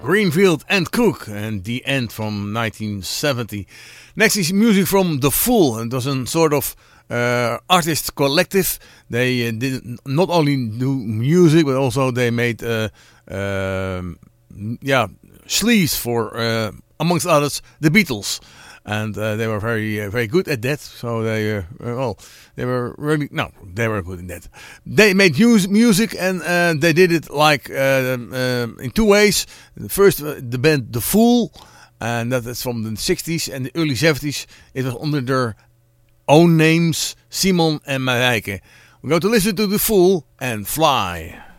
Greenfield and Cook and The End from 1970. Next is music from The Fool. It was a sort of artist collective. They did not only do music, but also they made sleeves for, amongst others, the Beatles. And they were very good at that. So they were good in that. They made music and they did it like in two ways. First, the band The Fool, and that is from the 60s and the early 70s. It was under their own names, Simon and Marijke. We're going to listen to The Fool and Fly.